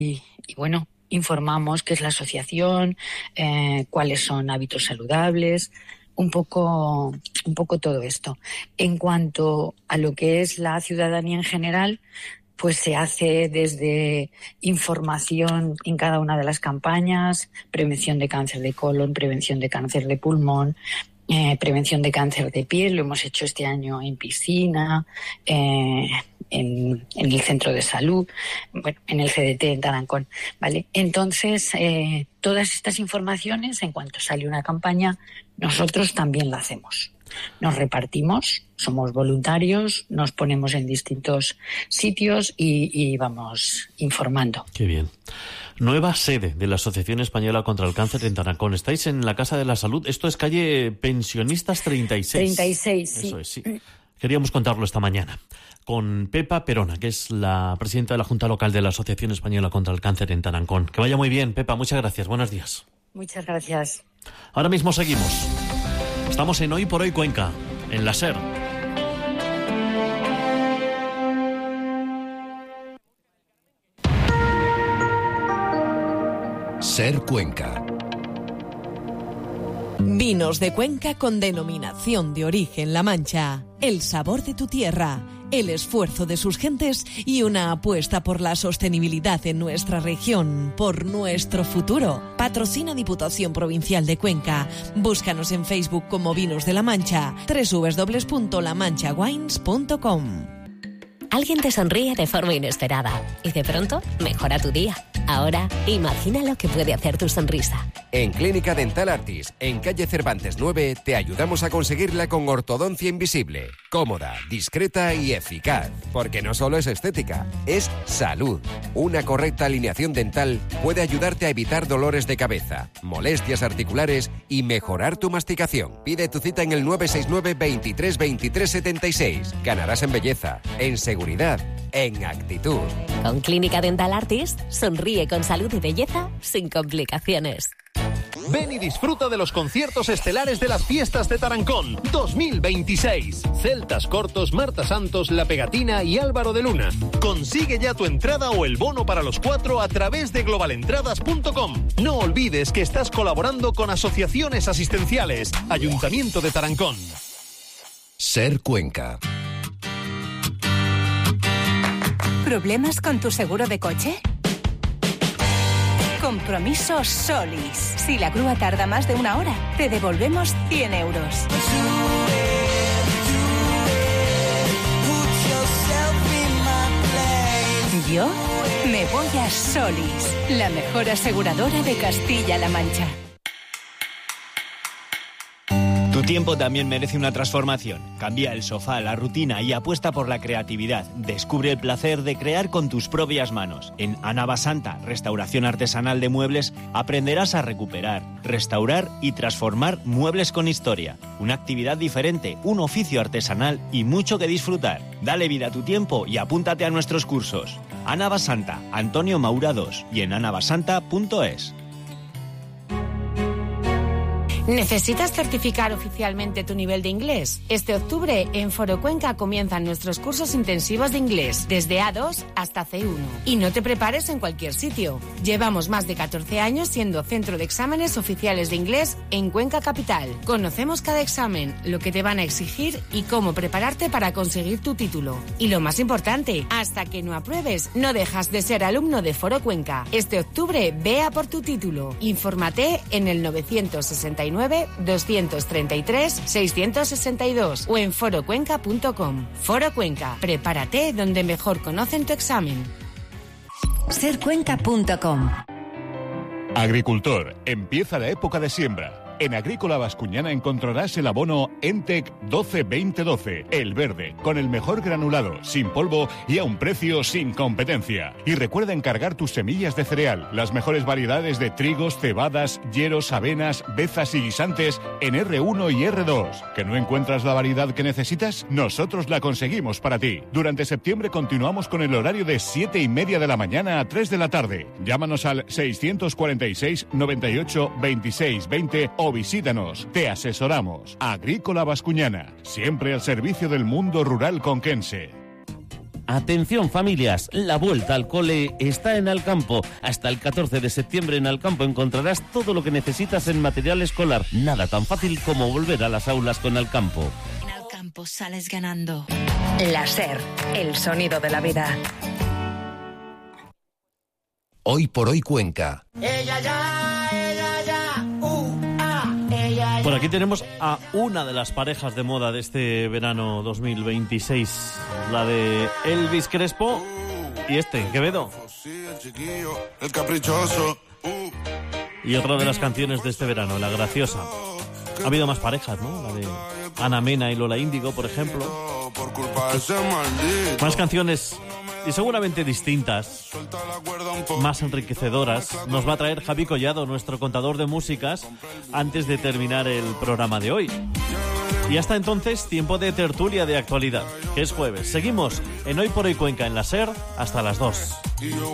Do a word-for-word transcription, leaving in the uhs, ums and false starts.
y, y bueno, informamos qué es la asociación, eh, cuáles son hábitos saludables, un poco, un poco todo esto. En cuanto a lo que es la ciudadanía en general, pues se hace desde información en cada una de las campañas, prevención de cáncer de colon, prevención de cáncer de pulmón, eh, prevención de cáncer de piel, lo hemos hecho este año en piscina, eh, en, en el centro de salud, bueno, en el C D T en Tarancón, ¿vale? Entonces, eh, todas estas informaciones, en cuanto sale una campaña, nosotros también la hacemos. Nos repartimos, somos voluntarios, nos ponemos en distintos sitios y, y vamos informando. Qué bien. Nueva sede de la Asociación Española contra el Cáncer en Tarancón. Estáis en la Casa de la Salud. Esto es calle Pensionistas treinta y seis. treinta y seis, sí. Eso es, sí. Queríamos contarlo esta mañana con Pepa Perona, que es la presidenta de la Junta Local de la Asociación Española contra el Cáncer en Tarancón. Que vaya muy bien, Pepa. Muchas gracias. Buenos días. Muchas gracias. Ahora mismo seguimos. Estamos en Hoy por Hoy Cuenca, en la SER. SER Cuenca. Vinos de Cuenca con denominación de origen La Mancha. El sabor de tu tierra, el esfuerzo de sus gentes y una apuesta por la sostenibilidad en nuestra región, por nuestro futuro. Patrocina Diputación Provincial de Cuenca. Búscanos en Facebook como Vinos de La Mancha, doble u doble u doble u punto la mancha wines punto com. Alguien te sonríe de forma inesperada y de pronto mejora tu día. Ahora, imagina lo que puede hacer tu sonrisa. En Clínica Dental Artis, en calle Cervantes nueve, te ayudamos a conseguirla con ortodoncia invisible. Cómoda, discreta y eficaz. Porque no solo es estética, es salud. Una correcta alineación dental puede ayudarte a evitar dolores de cabeza, molestias articulares y mejorar tu masticación. Pide tu cita en el nueve seis nueve, veintitrés, veintitrés, setenta y seis. Ganarás en belleza, en seguridad, en actitud. Con Clínica Dental Artis, sonríe con salud y belleza sin complicaciones. Ven y disfruta de los conciertos estelares de las fiestas de Tarancón dos mil veintiséis. Celtas Cortos, Marta Santos, La Pegatina y Álvaro de Luna. Consigue ya tu entrada o el bono para los cuatro a través de global entradas punto com. No olvides que estás colaborando con asociaciones asistenciales. Ayuntamiento de Tarancón. SER Cuenca. ¿Problemas con tu seguro de coche? Compromiso Solis. Si la grúa tarda más de una hora, te devolvemos cien euros. Yo me voy a Solis, la mejor aseguradora de Castilla-La Mancha. Tu tiempo también merece una transformación. Cambia el sofá, la rutina y apuesta por la creatividad. Descubre el placer de crear con tus propias manos. En Anabasanta, restauración artesanal de muebles, aprenderás a recuperar, restaurar y transformar muebles con historia. Una actividad diferente, un oficio artesanal y mucho que disfrutar. Dale vida a tu tiempo y apúntate a nuestros cursos. Anabasanta, Antonio Maura dos y en anabasanta punto es. ¿Necesitas certificar oficialmente tu nivel de inglés? Este octubre en Foro Cuenca comienzan nuestros cursos intensivos de inglés, desde A dos hasta C uno. Y no te prepares en cualquier sitio. Llevamos más de catorce años siendo centro de exámenes oficiales de inglés en Cuenca Capital. Conocemos cada examen, lo que te van a exigir y cómo prepararte para conseguir tu título. Y lo más importante, hasta que no apruebes, no dejas de ser alumno de Foro Cuenca. Este octubre, ve a por tu título. Infórmate en el novecientos sesenta y nueve, doscientos treinta y tres, seiscientos sesenta y dos o en foro cuenca punto com. Foro Cuenca, prepárate donde mejor conocen tu examen. ser cuenca punto com. Agricultor, empieza la época de siembra. En Agrícola Bascuñana encontrarás el abono Entec doce veinte doce, el verde, con el mejor granulado, sin polvo y a un precio sin competencia. Y recuerda encargar tus semillas de cereal, las mejores variedades de trigos, cebadas, yeros, avenas, bezas y guisantes en erre uno y erre dos. ¿Que no encuentras la variedad que necesitas? Nosotros la conseguimos para ti. Durante septiembre continuamos con el horario de siete y media de la mañana a tres de la tarde. Llámanos al seiscientos cuarenta y seis, noventa y ocho, veintiséis veinte o visítanos, te asesoramos. Agrícola Bascuñana, siempre al servicio del mundo rural conquense. Atención familias, la vuelta al cole está en Alcampo. Hasta el catorce de septiembre en Alcampo encontrarás todo lo que necesitas en material escolar. Nada tan fácil como volver a las aulas con Alcampo. En Alcampo sales ganando. La SER, el sonido de la vida. Hoy por hoy Cuenca. Ella ya, ella ya, uh, ah, ella ya. Por aquí tenemos a una de las parejas de moda de este verano dos mil veintiséis, la de Elvis Crespo y este, Quevedo. El caprichoso. Y otra de las canciones de este verano, La Graciosa. Ha habido más parejas, ¿no? La de Ana Mena y Lola Índigo, por ejemplo. Más canciones y seguramente distintas, más enriquecedoras, nos va a traer Javi Collado, nuestro contador de músicas, antes de terminar el programa de hoy. Y hasta entonces, tiempo de tertulia de actualidad, que es jueves. Seguimos en Hoy por Hoy Cuenca en la SER hasta las dos.